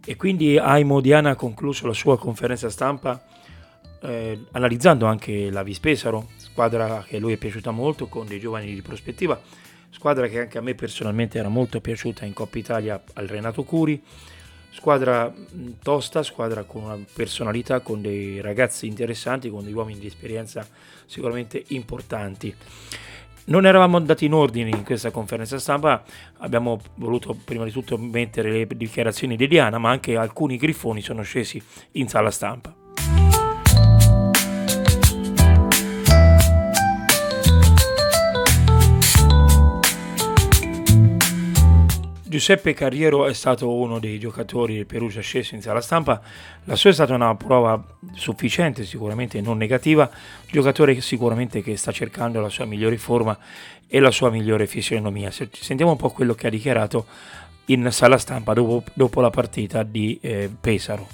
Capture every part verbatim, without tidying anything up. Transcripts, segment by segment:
E quindi Aimo Diana ha concluso la sua conferenza stampa eh, analizzando anche la Vispesaro, squadra che a lui è piaciuta molto, con dei giovani di prospettiva, squadra che anche a me personalmente era molto piaciuta in Coppa Italia al Renato Curi, squadra tosta, squadra con una personalità, con dei ragazzi interessanti, con degli uomini di esperienza sicuramente importanti. Non eravamo andati in ordine in questa conferenza stampa, abbiamo voluto prima di tutto mettere le dichiarazioni di Diana, ma anche alcuni grifoni sono scesi in sala stampa. Giuseppe Carriero è stato uno dei giocatori del Perugia sceso in sala stampa, la sua è stata una prova sufficiente, sicuramente non negativa, giocatore sicuramente che sta cercando la sua migliore forma e la sua migliore fisionomia. Sentiamo un po' quello che ha dichiarato in sala stampa dopo, dopo la partita di eh, Pesaro.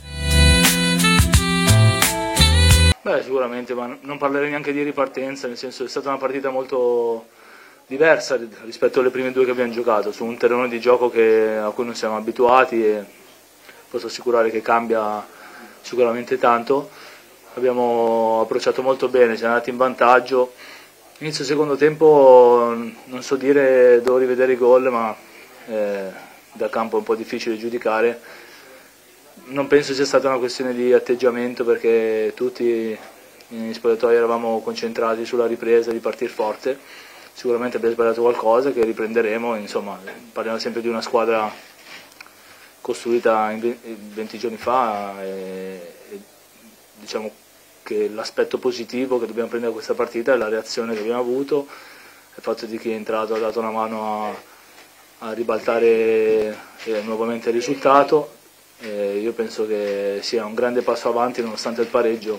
Beh, sicuramente, ma non parlerei neanche di ripartenza, nel senso che è stata una partita molto diversa rispetto alle prime due che abbiamo giocato, su un terreno di gioco che, a cui non siamo abituati, e posso assicurare che cambia sicuramente tanto. Abbiamo approcciato molto bene, siamo andati in vantaggio. Inizio secondo tempo non so dire, devo rivedere i gol, ma eh, da campo è un po' difficile giudicare. Non penso sia stata una questione di atteggiamento, perché tutti in spogliatoio eravamo concentrati sulla ripresa, di partire forte. Sicuramente abbiamo sbagliato qualcosa che riprenderemo, insomma parliamo sempre di una squadra costruita in venti giorni fa, e, e diciamo che l'aspetto positivo che dobbiamo prendere da questa partita è la reazione che abbiamo avuto, il fatto di chi è entrato ha dato una mano a, a ribaltare eh, nuovamente il risultato. Eh, io penso che sia un grande passo avanti nonostante il pareggio.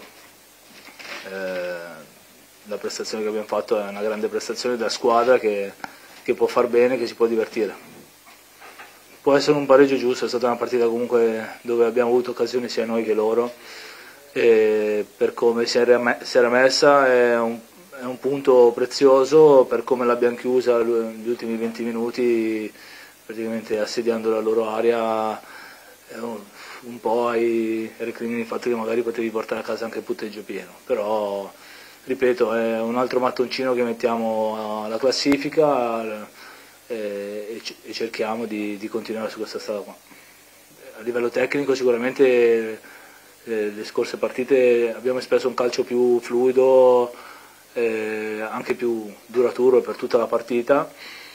Eh, la prestazione che abbiamo fatto è una grande prestazione da squadra che, che può far bene, che si può divertire. Può essere un pareggio giusto, è stata una partita comunque dove abbiamo avuto occasioni sia noi che loro, e per come si era, si era messa è un, è un punto prezioso, per come l'abbiamo chiusa gli ultimi venti minuti, praticamente assediando la loro area, un, un po' ai recrimini il fatto che magari potevi portare a casa anche il punteggio pieno, però ripeto, è un altro mattoncino che mettiamo alla classifica e, e cerchiamo di, di continuare su questa strada qua. A livello tecnico sicuramente eh, le scorse partite abbiamo espresso un calcio più fluido, eh, anche più duraturo per tutta la partita.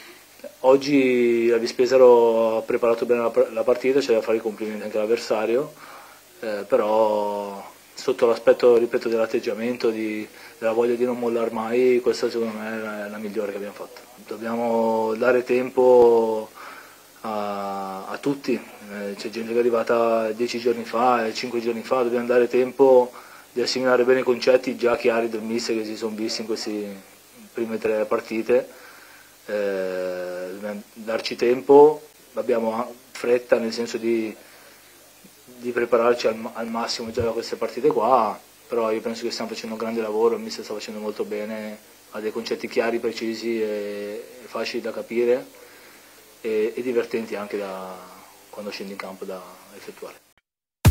Oggi la Vispesaro ha preparato bene la, la partita, c'è da fare i complimenti anche all'avversario, eh, però sotto l'aspetto, ripeto, dell'atteggiamento, di, della voglia di non mollare mai, questa secondo me è la migliore che abbiamo fatto. Dobbiamo dare tempo a, a tutti, eh, c'è gente che è arrivata dieci giorni fa, cinque giorni fa, dobbiamo dare tempo di assimilare bene i concetti già chiari del mister che si sono visti in queste prime tre partite, eh, dobbiamo darci tempo, abbiamo fretta nel senso di di prepararci al, al massimo già da queste partite qua, però io penso che stiamo facendo un grande lavoro, il mister sta facendo molto bene, ha dei concetti chiari, precisi e, e facili da capire, e, e divertenti anche da, quando scendi in campo da effettuare.